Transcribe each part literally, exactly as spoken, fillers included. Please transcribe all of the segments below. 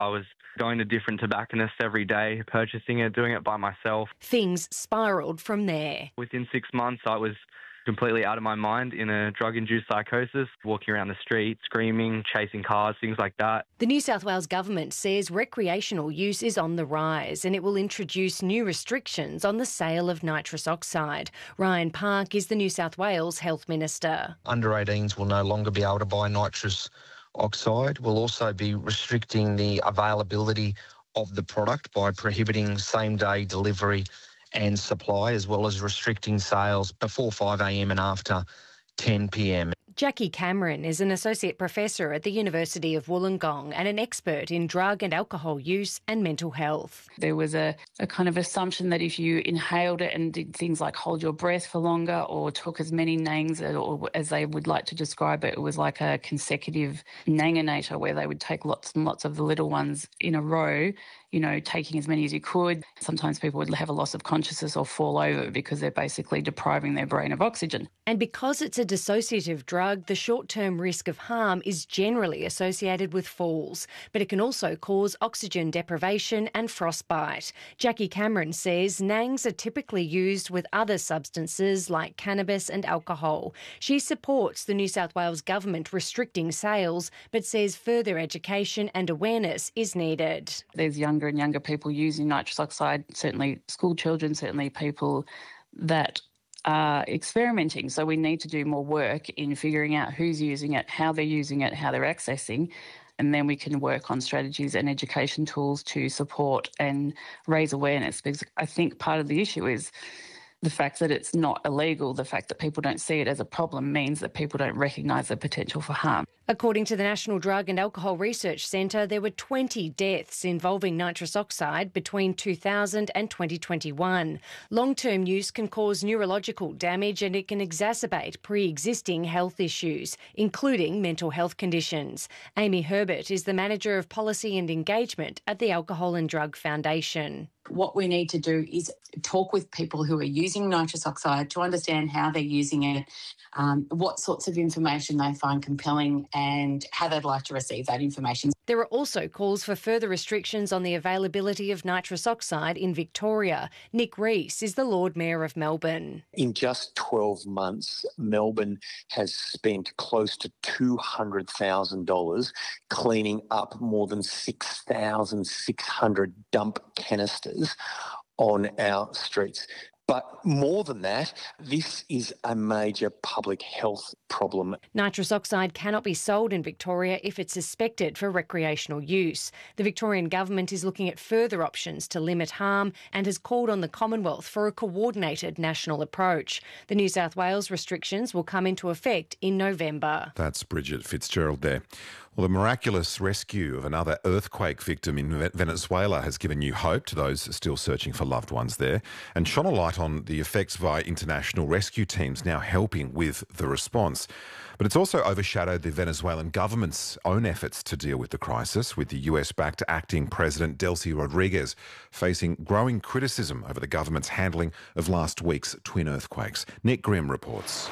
I was going to different tobacconists every day, purchasing it, doing it by myself. Things spiralled from there. Within six months, I was completely out of my mind in a drug-induced psychosis, walking around the street, screaming, chasing cars, things like that. The New South Wales government says recreational use is on the rise and it will introduce new restrictions on the sale of nitrous oxide. Ryan Park is the New South Wales Health Minister. Under eighteens will no longer be able to buy nitrous oxide. We'll also be restricting the availability of the product by prohibiting same-day delivery and supply, as well as restricting sales before five a m and after ten p m. Jackie Cameron is an associate professor at the University of Wollongong and an expert in drug and alcohol use and mental health. There was a, a kind of assumption that if you inhaled it and did things like hold your breath for longer or took as many nangs, or as they would like to describe it, it was like a consecutive nanginator where they would take lots and lots of the little ones in a row, you know, taking as many as you could. Sometimes people would have a loss of consciousness or fall over because they're basically depriving their brain of oxygen. And because it's a dissociative drug, the short-term risk of harm is generally associated with falls, but it can also cause oxygen deprivation and frostbite. Jackie Cameron says nangs are typically used with other substances like cannabis and alcohol. She supports the New South Wales government restricting sales, but says further education and awareness is needed. There's younger and younger people using nitrous oxide, certainly school children, certainly people that are experimenting. So we need to do more work in figuring out who's using it, how they're using it, how they're accessing, and then we can work on strategies and education tools to support and raise awareness. Because I think part of the issue is the fact that it's not illegal, the fact that people don't see it as a problem means that people don't recognise the potential for harm. According to the National Drug and Alcohol Research Centre, there were twenty deaths involving nitrous oxide between two thousand and twenty twenty-one. Long-term use can cause neurological damage and it can exacerbate pre-existing health issues, including mental health conditions. Amy Herbert is the Manager of Policy and Engagement at the Alcohol and Drug Foundation. What we need to do is talk with people who are using nitrous oxide to understand how they're using it, um, what sorts of information they find compelling and how they'd like to receive that information. There are also calls for further restrictions on the availability of nitrous oxide in Victoria. Nick Rees is the Lord Mayor of Melbourne. In just twelve months, Melbourne has spent close to two hundred thousand dollars cleaning up more than six thousand six hundred dump canisters on our streets. But more than that, this is a major public health problem. Nitrous oxide cannot be sold in Victoria if it's suspected for recreational use. The Victorian government is looking at further options to limit harm and has called on the Commonwealth for a coordinated national approach. The New South Wales restrictions will come into effect in November. That's Bridget Fitzgerald there. Well, the miraculous rescue of another earthquake victim in Venezuela has given new hope to those still searching for loved ones there and shone a light on the effects via international rescue teams now helping with the response. But it's also overshadowed the Venezuelan government's own efforts to deal with the crisis, with the U S-backed acting President Delcy Rodriguez facing growing criticism over the government's handling of last week's twin earthquakes. Nick Grimm reports.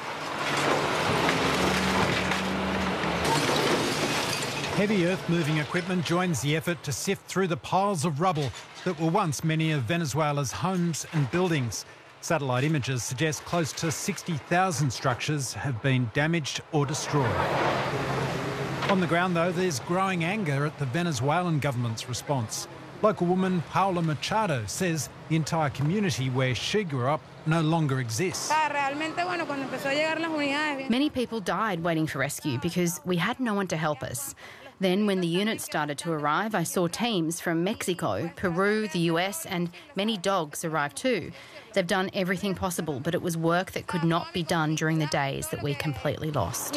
Heavy earth-moving equipment joins the effort to sift through the piles of rubble that were once many of Venezuela's homes and buildings. Satellite images suggest close to sixty thousand structures have been damaged or destroyed. On the ground, though, there's growing anger at the Venezuelan government's response. Local woman Paula Machado says the entire community where she grew up no longer exists. Many people died waiting for rescue because we had no one to help us. Then when the units started to arrive, I saw teams from Mexico, Peru, the U S and many dogs arrive too. They've done everything possible, but it was work that could not be done during the days that we completely lost.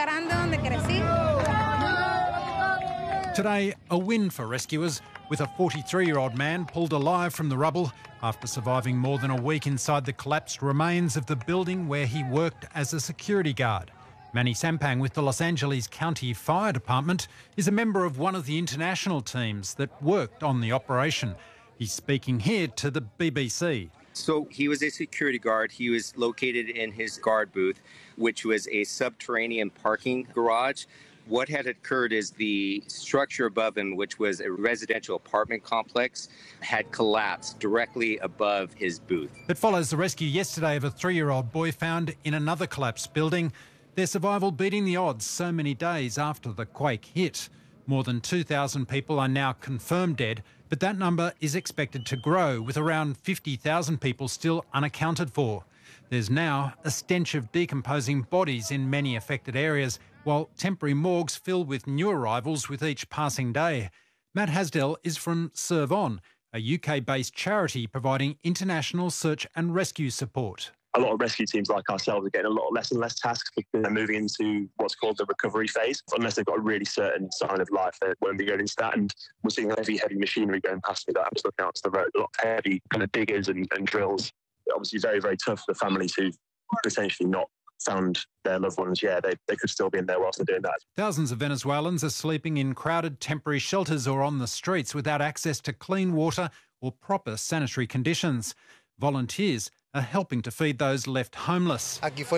Today, a win for rescuers, with a forty-three-year-old man pulled alive from the rubble after surviving more than a week inside the collapsed remains of the building where he worked as a security guard. Manny Sampang with the Los Angeles County Fire Department is a member of one of the international teams that worked on the operation. He's speaking here to the B B C. So he was a security guard. He was located in his guard booth, which was a subterranean parking garage. What had occurred is the structure above him, which was a residential apartment complex, had collapsed directly above his booth. It follows the rescue yesterday of a three-year-old boy found in another collapsed building. Their survival beating the odds so many days after the quake hit. More than two thousand people are now confirmed dead, but that number is expected to grow, with around fifty thousand people still unaccounted for. There's now a stench of decomposing bodies in many affected areas, while temporary morgues fill with new arrivals with each passing day. Matt Hasdell is from Serve On, a U K-based charity providing international search and rescue support. A lot of rescue teams like ourselves are getting a lot less and less tasks because they're moving into what's called the recovery phase. Unless they've got a really certain sign of life, they won't be going into that. And we're seeing heavy, heavy machinery going past me that I'm just looking out to the road. A lot of heavy kind of diggers and, and drills. Obviously very, very tough for the families who've potentially not found their loved ones. Yeah, they, they could still be in there whilst they're doing that. Thousands of Venezuelans are sleeping in crowded temporary shelters or on the streets without access to clean water or proper sanitary conditions. Volunteers are helping to feed those left homeless.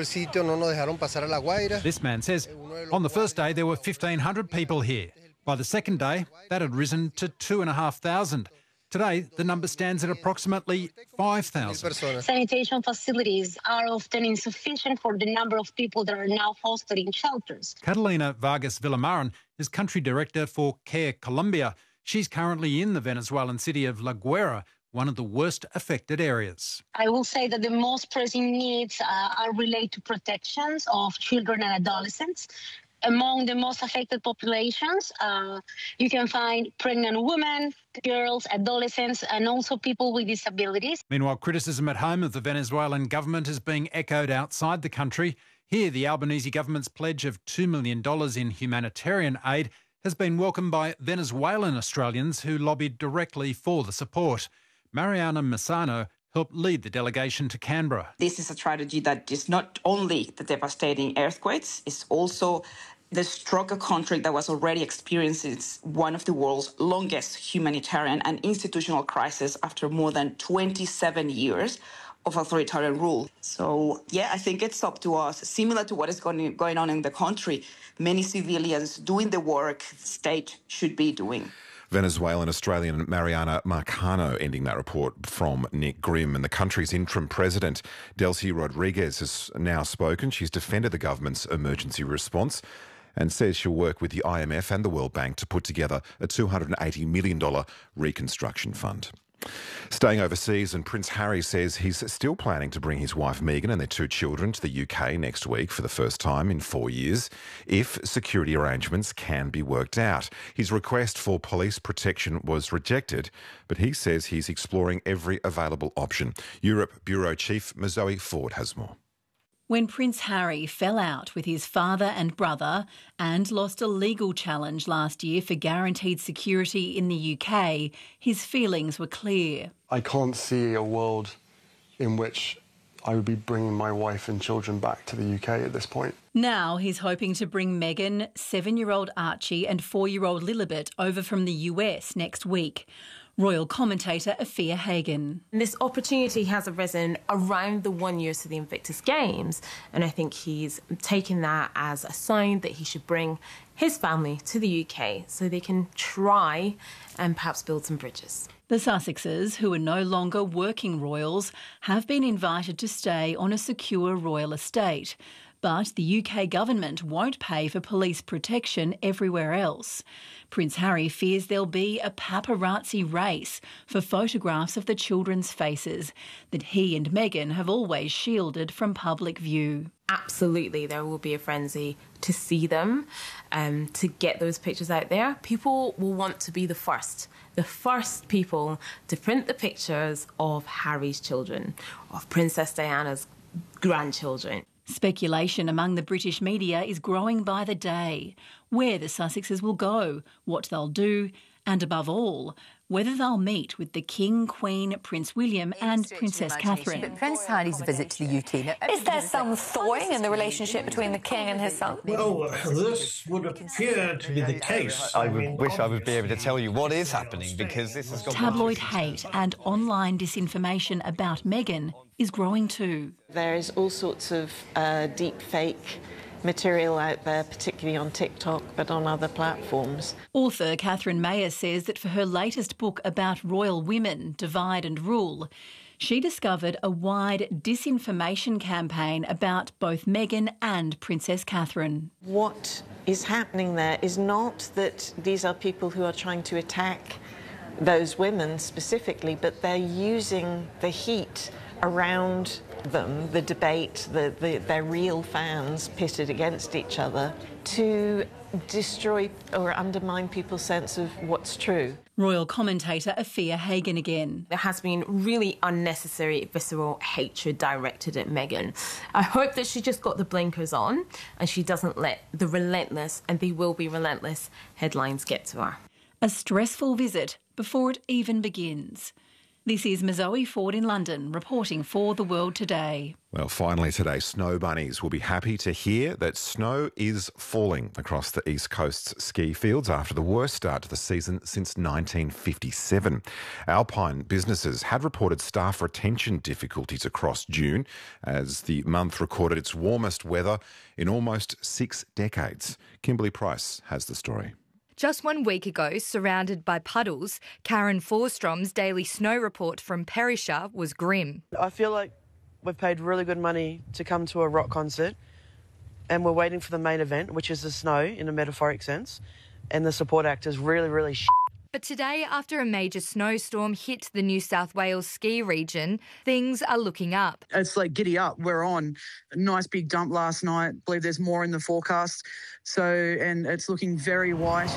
This man says on the first day there were fifteen hundred people here. By the second day, that had risen to two thousand five hundred. Today, the number stands at approximately five thousand. Sanitation facilities are often insufficient for the number of people that are now hosted in shelters. Catalina Vargas Villamaran is country director for Care Colombia. She's currently in the Venezuelan city of La Guaira, one of the worst affected areas. I will say that the most pressing needs uh, are related to protections of children and adolescents. Among the most affected populations, uh, you can find pregnant women, girls, adolescents, and also people with disabilities. Meanwhile, criticism at home of the Venezuelan government is being echoed outside the country. Here, the Albanese government's pledge of two million dollars in humanitarian aid has been welcomed by Venezuelan Australians who lobbied directly for the support. Mariana Massano helped lead the delegation to Canberra. This is a tragedy that is not only the devastating earthquakes, it's also the stroke of country that was already experiencing one of the world's longest humanitarian and institutional crises after more than twenty-seven years of authoritarian rule. So, yeah, I think it's up to us, similar to what is going, going on in the country. Many civilians doing the work the state should be doing. Venezuelan Australian Mariana Marcano ending that report from Nick Grimm. And the country's interim president, Delcy Rodriguez, has now spoken. She's defended the government's emergency response and says she'll work with the I M F and the World Bank to put together a two hundred eighty million dollars reconstruction fund. Staying overseas, and Prince Harry says he's still planning to bring his wife Meghan and their two children to the U K next week for the first time in four years, if security arrangements can be worked out. His request for police protection was rejected, but he says he's exploring every available option. Europe Bureau Chief Mazoe Ford has more. When Prince Harry fell out with his father and brother and lost a legal challenge last year for guaranteed security in the U K, his feelings were clear. I can't see a world in which I would be bringing my wife and children back to the U K at this point. Now he's hoping to bring Meghan, seven-year-old Archie and four-year-old Lilibet over from the U S next week. Royal commentator Afia Hagen. This opportunity has arisen around the one year to the Invictus Games, and I think he's taken that as a sign that he should bring his family to the U K so they can try and perhaps build some bridges. The Sussexes, who are no longer working royals, have been invited to stay on a secure royal estate. But the U K government won't pay for police protection everywhere else. Prince Harry fears there'll be a paparazzi race for photographs of the children's faces that he and Meghan have always shielded from public view. Absolutely, there will be a frenzy to see them, um, to get those pictures out there. People will want to be the first, the first people to print the pictures of Harry's children, of Princess Diana's grandchildren. Speculation among the British media is growing by the day. Where the Sussexes will go, what they'll do, and above all, whether they'll meet with the King, Queen, Prince William and Princess Catherine. But Prince Harry's visit to the U K... Now, is there some thawing in the relationship between the King and his son? Well, this would appear to be the case. I would wish I would be able to tell you what is happening, because this has got... Tabloid hate and online disinformation about Meghan is growing too. There is all sorts of uh, deep fake material out there, particularly on TikTok, but on other platforms. Author Catherine Mayer says that for her latest book about royal women, Divide and Rule, she discovered a wide disinformation campaign about both Meghan and Princess Catherine. What is happening there is not that these are people who are trying to attack those women specifically, but they're using the heat around them, the debate, the, the, their real fans pitted against each other, to destroy or undermine people's sense of what's true. Royal commentator Afia Hagen again. There has been really unnecessary, visceral hatred directed at Meghan. I hope that she just got the blinkers on and she doesn't let the relentless, and they will be relentless, headlines get to her. A stressful visit before it even begins. This is Mazoe Ford in London, reporting for The World Today. Well, finally today, snow bunnies will be happy to hear that snow is falling across the East Coast's ski fields after the worst start to the season since nineteen fifty-seven. Alpine businesses had reported staff retention difficulties across June as the month recorded its warmest weather in almost six decades. Kimberly Price has the story. Just one week ago, surrounded by puddles, Karen Forstrom's daily snow report from Perisher was grim. I feel like we've paid really good money to come to a rock concert and we're waiting for the main event, which is the snow in a metaphoric sense, and the support act is really, really shit. But today, after a major snowstorm hit the New South Wales ski region, things are looking up. It's like giddy up. We're on a nice big dump last night. I believe there's more in the forecast. So, and it's looking very white.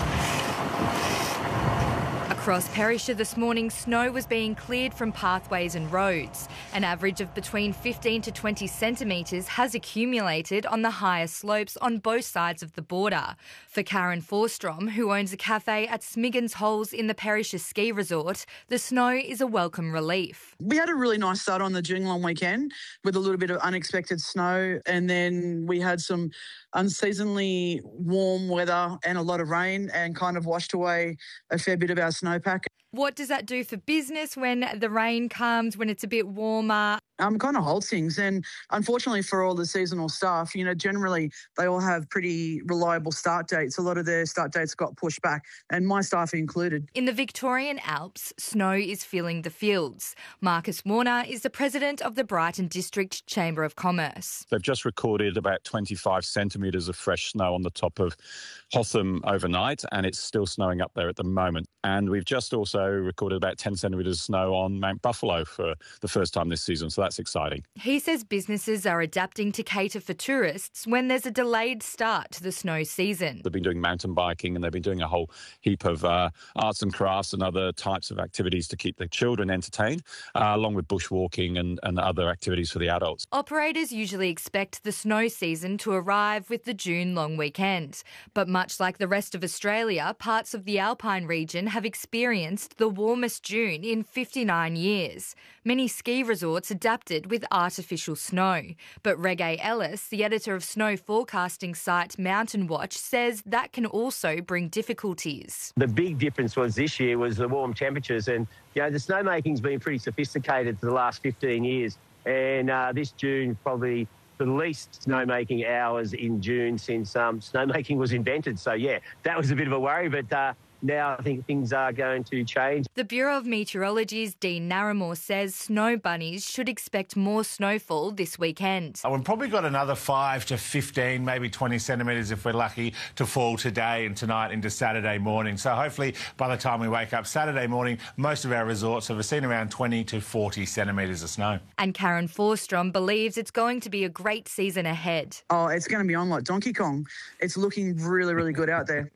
Across Perisher this morning, snow was being cleared from pathways and roads. An average of between fifteen to twenty centimetres has accumulated on the higher slopes on both sides of the border. For Karen Forstrom, who owns a cafe at Smiggins Holes in the Perisher ski resort, the snow is a welcome relief. We had a really nice start on the June long weekend with a little bit of unexpected snow, and then we had some unseasonably warm weather and a lot of rain and kind of washed away a fair bit of our snowpack. What does that do for business when the rain comes, when it's a bit warmer? Um, kind of holds things. And unfortunately for all the seasonal staff, you know, generally they all have pretty reliable start dates. A lot of their start dates got pushed back, and my staff included. In the Victorian Alps, snow is filling the fields. Marcus Warner is the president of the Brighton District Chamber of Commerce. They've just recorded about twenty-five centimetres of fresh snow on the top of Hotham overnight, and it's still snowing up there at the moment. And we've just also recorded about ten centimetres of snow on Mount Buffalo for the first time this season, so that's exciting. He says businesses are adapting to cater for tourists when there's a delayed start to the snow season. They've been doing mountain biking and they've been doing a whole heap of uh, arts and crafts and other types of activities to keep the children entertained, uh, along with bushwalking and, and other activities for the adults. Operators usually expect the snow season to arrive with the June long weekend. But much like the rest of Australia, parts of the Alpine region have experienced the warmest June in fifty-nine years. Many ski resorts adapted with artificial snow. But Reggae Ellis, the editor of snow forecasting site Mountain Watch, says that can also bring difficulties. The big difference was this year was the warm temperatures, and you know the snowmaking's been pretty sophisticated for the last fifteen years, and uh, this June probably the least snowmaking hours in June since um, snowmaking was invented. So yeah, that was a bit of a worry, but uh, now I think things are going to change. The Bureau of Meteorology's Dean Narramore says snow bunnies should expect more snowfall this weekend. Oh, we've probably got another five to fifteen, maybe twenty centimetres if we're lucky to fall today and tonight into Saturday morning. So hopefully by the time we wake up Saturday morning, most of our resorts have seen around twenty to forty centimetres of snow. And Karen Forstrom believes it's going to be a great season ahead. Oh, it's going to be on like Donkey Kong. It's looking really, really good out there.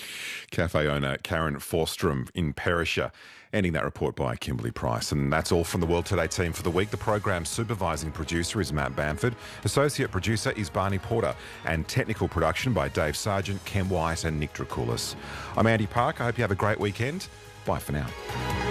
Cafe owner Karen Forstrom in Perisher. Ending that report by Kimberly Price. And that's all from the World Today team for the week. The program's supervising producer is Matt Bamford. Associate producer is Barney Porter. And technical production by Dave Sargent, Ken White and Nick Dracoulis. I'm Andy Park. I hope you have a great weekend. Bye for now.